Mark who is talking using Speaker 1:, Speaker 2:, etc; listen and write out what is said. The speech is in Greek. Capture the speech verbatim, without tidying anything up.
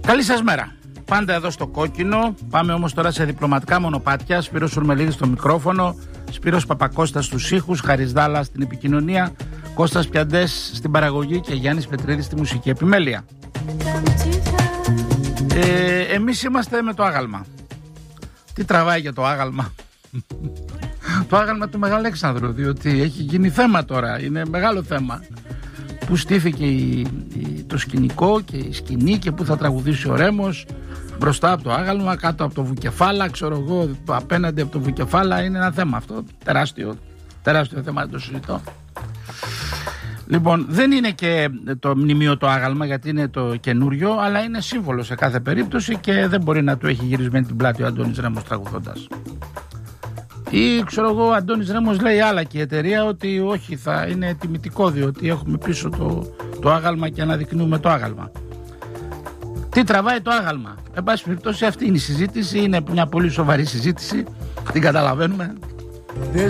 Speaker 1: Καλή σας μέρα. Πάντα εδώ στο κόκκινο. Πάμε όμως τώρα σε διπλωματικά μονοπάτια. Σπύρος Σουρμελίδης στο μικρόφωνο, Σπύρος Παπακώστας στους ήχους, Χαρίς Δάλας στην επικοινωνία, Κώστας Πιαντές στην παραγωγή και Γιάννης Πετρίδης στη μουσική επιμέλεια. Ε, εμείς είμαστε με το άγαλμα. Τι τραβάει για το άγαλμα? Το άγαλμα του Μεγάλου Αλέξανδρου, διότι έχει γίνει θέμα τώρα, είναι μεγάλο θέμα. Που στήθηκε η, η, το σκηνικό και η σκηνή και που θα τραγουδήσει ο Ρέμος μπροστά από το άγαλμα, κάτω από το Βουκεφάλα, ξέρω εγώ, απέναντι από το Βουκεφάλα. Είναι ένα θέμα αυτό, τεράστιο, τεράστιο θέμα, δεν το συζητώ. Λοιπόν, δεν είναι και το μνημείο το άγαλμα, γιατί είναι το καινούριο, αλλά είναι σύμβολο σε κάθε περίπτωση και δεν μπορεί να του έχει γυρισμένη την πλάτη ο Αντώνης Ρέμος τραγουδώντας. Ή ξέρω εγώ, ο Αντώνης Ρέμος λέει άλλα και η εταιρεία ότι όχι, θα είναι τιμητικό διότι έχουμε πίσω το, το άγαλμα και αναδεικνύουμε το άγαλμα. Τι τραβάει το άγαλμα? Εν πάση περιπτώσει, αυτή είναι η συζήτηση, είναι μια πολύ σοβαρή συζήτηση, την καταλαβαίνουμε.
Speaker 2: This